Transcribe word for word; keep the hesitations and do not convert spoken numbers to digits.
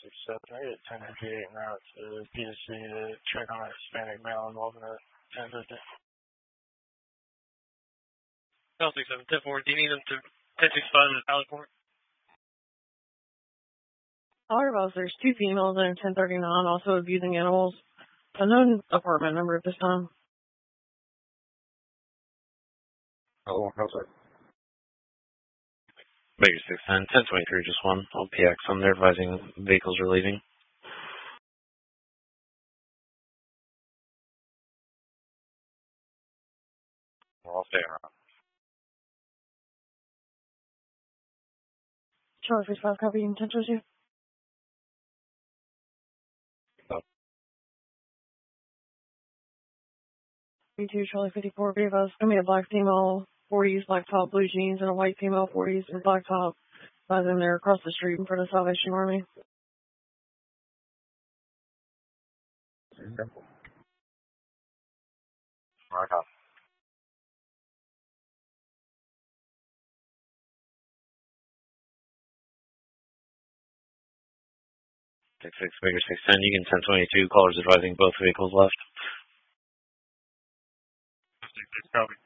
six seven. I get ten fifty-eight now to P S C to check on a Hispanic male involved in a ten fifty. L six seven, ten four. Do you need them to ten sixty-five in the Valley Court? All right, boss. There's two females in ten thirty-nine also abusing animals. Unknown apartment number at this time. Oh, no, sir. Baker six ten, ten twenty-three, just one. On P X, I'm there advising vehicles are leaving. We're all staying around. Charlie Fish five, copy, ten twenty-two. Oh. B two, Charlie fifty-four, B of us. I mean, a black female, forties, black top, blue jeans, and a white female, forties, and black top. By them there across the street in front of Salvation Army. Okay. Right off. six six, Baker six ten, you can ten twenty-two, callers advising both vehicles left. six six, copy.